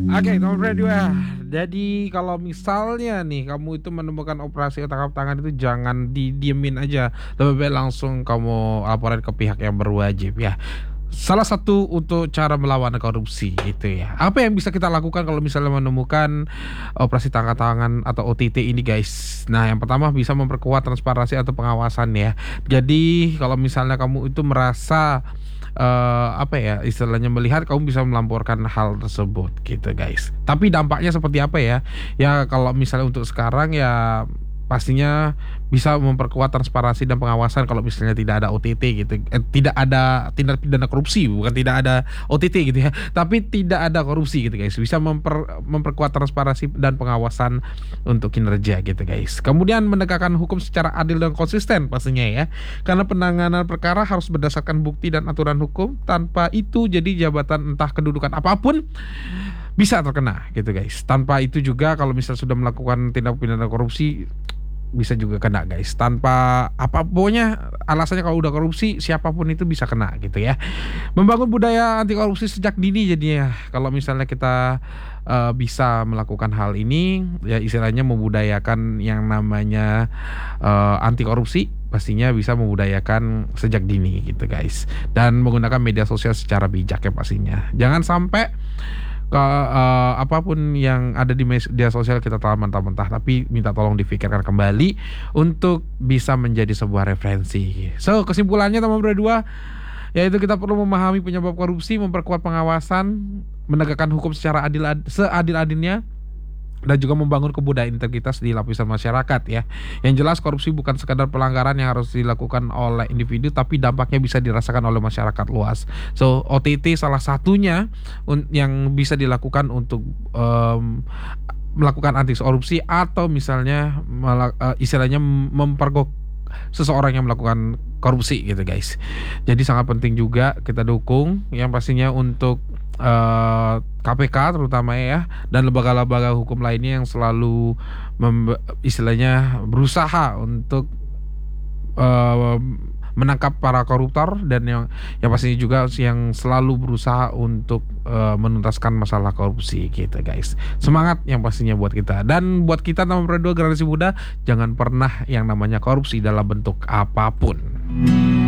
Oke, nomor kedua. Jadi kalau misalnya nih kamu itu menemukan operasi tangkap tangan itu jangan didiemin aja, lebih baik langsung kamu laporin ke pihak yang berwajib ya. Salah satu untuk cara melawan korupsi itu ya. Apa yang bisa kita lakukan kalau misalnya menemukan operasi tangkap tangan atau OTT ini guys? Nah, yang pertama bisa memperkuat transparansi atau pengawasan ya. Jadi kalau misalnya kamu itu merasa apa ya, istilahnya melihat kamu bisa melaporkan hal tersebut gitu guys. Tapi dampaknya seperti apa ya? Ya kalau misalnya untuk sekarang ya pastinya bisa memperkuat transparansi dan pengawasan kalau misalnya tidak ada OTT gitu, tidak ada tindak pidana korupsi, bukan tidak ada OTT gitu ya, tapi tidak ada korupsi gitu guys. Bisa memperkuat transparansi dan pengawasan untuk kinerja gitu guys. Kemudian menegakkan hukum secara adil dan konsisten pastinya ya, karena penanganan perkara harus berdasarkan bukti dan aturan hukum. Tanpa itu jadi jabatan entah kedudukan apapun bisa terkena gitu guys. Tanpa itu juga kalau misalnya sudah melakukan tindak pidana korupsi bisa juga kena guys. Tanpa pokoknya alasannya kalau udah korupsi siapapun itu bisa kena gitu ya. Membangun budaya anti korupsi sejak dini jadinya. Kalau misalnya kita bisa melakukan hal ini ya, istilahnya membudayakan yang namanya anti korupsi, pastinya bisa membudayakan sejak dini gitu guys. Dan menggunakan media sosial secara bijak ya pastinya. Jangan sampai apapun yang ada di media sosial kita telan mentah-mentah, tapi minta tolong difikirkan kembali untuk bisa menjadi sebuah referensi. So kesimpulannya teman berdua, yaitu kita perlu memahami penyebab korupsi, memperkuat pengawasan, menegakkan hukum secara seadil-adilnya, dan juga membangun kebudayaan integritas di lapisan masyarakat ya. Yang jelas korupsi bukan sekadar pelanggaran yang harus dilakukan oleh individu, tapi dampaknya bisa dirasakan oleh masyarakat luas. So OTT salah satunya yang bisa dilakukan untuk melakukan anti korupsi, atau misalnya istilahnya mempergok seseorang yang melakukan korupsi gitu guys. Jadi sangat penting juga kita dukung yang pastinya untuk KPK terutama ya, dan lembaga-lembaga hukum lainnya yang selalu istilahnya berusaha untuk menangkap para koruptor, dan yang pastinya juga yang selalu berusaha untuk menuntaskan masalah korupsi gitu guys. Semangat yang pastinya buat kita, dan buat kita nomor berdua generasi muda, jangan pernah yang namanya korupsi dalam bentuk apapun.